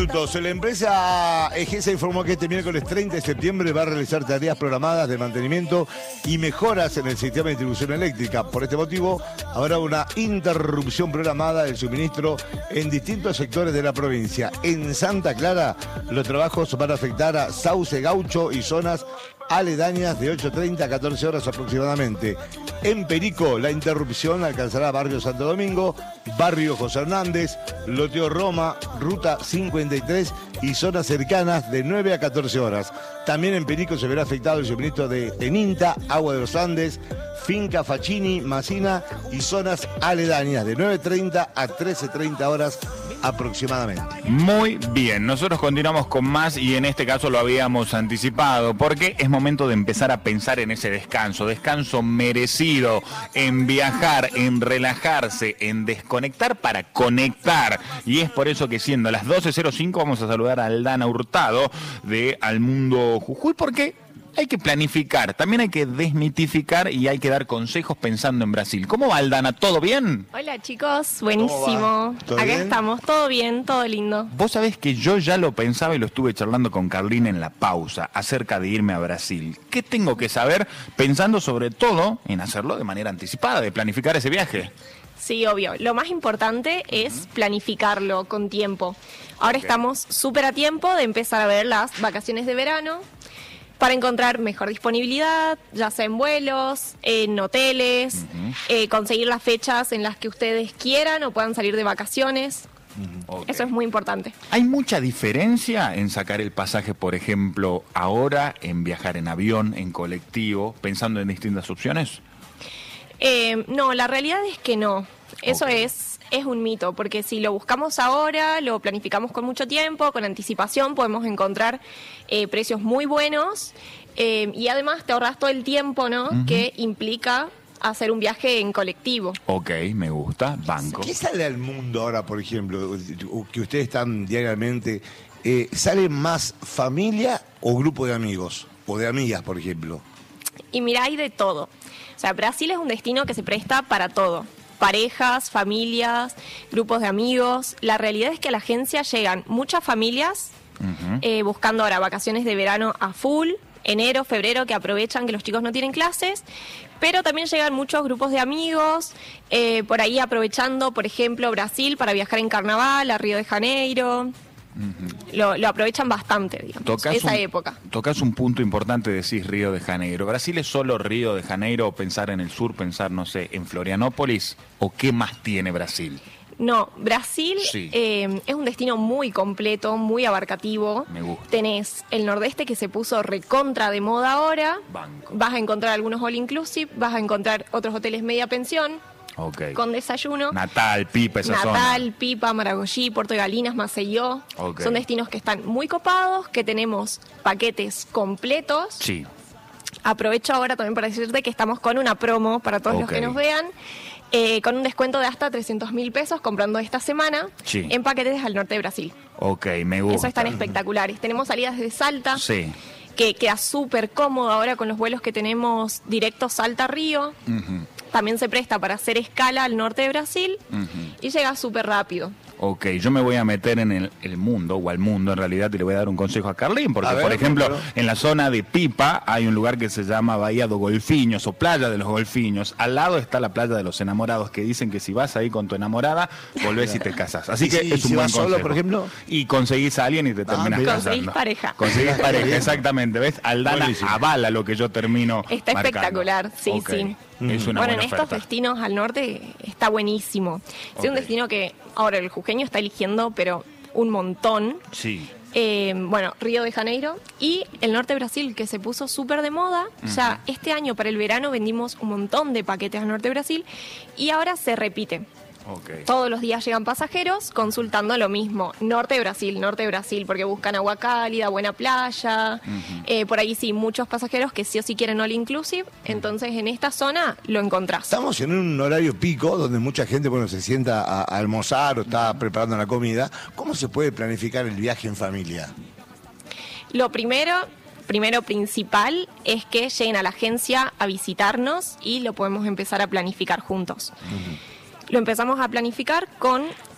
minutos. La empresa EGESA informó que este miércoles 30 de septiembre va a realizar tareas programadas de mantenimiento y mejoras en el sistema de distribución eléctrica. Por este motivo, habrá una interrupción programada del suministro en distintos sectores de la provincia. En Santa Clara, los trabajos van a afectar a Sauce Gaucho y zonas aledañas de 8:30 a 14 horas aproximadamente. En Perico, la interrupción alcanzará Barrio Santo Domingo, Barrio José Hernández, Loteo Roma, Ruta 53 y zonas cercanas de 9 a 14 horas. También en Perico se verá afectado el suministro de Teninta, Agua de los Andes, Finca Facchini, Macina y zonas aledañas de 9:30 a 13:30 horas aproximadamente. Muy bien, nosotros continuamos con más y en este caso lo habíamos anticipado porque es momento de empezar a pensar en ese descanso merecido, en viajar, en relajarse, en desconectar para conectar. Y es por eso que siendo las 12:05 vamos a saludar a Aldana Hurtado de Al Mundo Jujuy, porque hay que planificar, también hay que desmitificar y hay que dar consejos pensando en Brasil. ¿Cómo va, Aldana? ¿Todo bien? Hola chicos, buenísimo. ¿Todo Acá bien? estamos, todo bien, todo lindo. Vos sabés que yo ya lo pensaba y lo estuve charlando con Carlina en la pausa acerca de irme a Brasil. ¿Qué tengo que saber pensando sobre todo en hacerlo de manera anticipada, de planificar ese viaje? Sí, obvio. Lo más importante es planificarlo con tiempo. Ahora estamos súper a tiempo de empezar a ver las vacaciones de verano para encontrar mejor disponibilidad, ya sea en vuelos, en hoteles, conseguir las fechas en las que ustedes quieran o puedan salir de vacaciones. Okay. Eso es muy importante. ¿Hay mucha diferencia en sacar el pasaje, por ejemplo, ahora, en viajar en avión, en colectivo, pensando en distintas opciones? No, la realidad es que no. Eso es un mito, porque si lo buscamos ahora, lo planificamos con mucho tiempo, con anticipación, podemos encontrar precios muy buenos y además te ahorras todo el tiempo, ¿no? Que implica hacer un viaje en colectivo. Ok, me gusta, banco. ¿Qué sale al mundo ahora, por ejemplo, que ustedes están diariamente? ¿Sale más familia o grupo de amigos? O de amigas, por ejemplo. Y mira, hay de todo. O sea, Brasil es un destino que se presta para todo. Parejas, familias, grupos de amigos. La realidad es que a la agencia llegan muchas familias buscando ahora vacaciones de verano a full, enero, febrero, que aprovechan que los chicos no tienen clases, pero también llegan muchos grupos de amigos, por ahí aprovechando, por ejemplo, Brasil para viajar en carnaval, a Río de Janeiro. Lo aprovechan bastante, digamos, esa época. Tocas un punto importante, decís Río de Janeiro. ¿Brasil es solo Río de Janeiro o pensar en el sur, pensar, no sé, en Florianópolis? ¿O qué más tiene Brasil? No, Brasil es un destino muy completo, muy abarcativo. Me gusta. Tenés el nordeste que se puso recontra de moda ahora. Banco. Vas a encontrar algunos all inclusive, vas a encontrar otros hoteles media pensión. Okay. Con desayuno. Natal, Pipa, esa zona. Natal, Pipa, Maragogi, Puerto de Galinas, Maceió. Okay. Son destinos que están muy copados, que tenemos paquetes completos. Sí. Aprovecho ahora también para decirte que estamos con una promo para todos los que nos vean, con un descuento de hasta 300.000 pesos comprando esta semana en paquetes al norte de Brasil. Ok, me gusta. Eso están espectaculares. Tenemos salidas desde Salta. Sí. Que queda súper cómodo ahora con los vuelos que tenemos directos Salta-Río. También se presta para hacer escala al norte de Brasil y llega súper rápido. Ok, yo me voy a meter en el mundo, o al mundo en realidad, y le voy a dar un consejo a Carlín, porque por ejemplo, en la zona de Pipa hay un lugar que se llama Bahía dos Golfinhos, o Playa de los Golfinhos. Al lado está la Playa de los Enamorados, que dicen que si vas ahí con tu enamorada, volvés y te casás. Así que es un buen consejo. Solo, por ejemplo? Y conseguís a alguien y te terminas casando. Conseguís pareja. Conseguís pareja, exactamente. ¿Ves? Aldana avala lo que yo termino Está marcando. Espectacular, sí. Es una bueno, buena en estos oferta. destinos al norte está buenísimo. Es un destino que ahora el jujeño está eligiendo, pero un montón. Sí. Bueno, Río de Janeiro y el norte de Brasil, que se puso súper de moda. Ya este año para el verano vendimos un montón de paquetes al norte de Brasil y ahora se repite. Todos los días llegan pasajeros consultando lo mismo, norte de Brasil, porque buscan agua cálida, buena playa, por ahí sí, muchos pasajeros que sí o sí quieren all inclusive, entonces en esta zona lo encontrás. Estamos en un horario pico donde mucha gente se sienta a almorzar o está preparando la comida. ¿Cómo se puede planificar el viaje en familia? Lo primero principal es que lleguen a la agencia a visitarnos y lo podemos empezar a planificar juntos. Lo empezamos a planificar con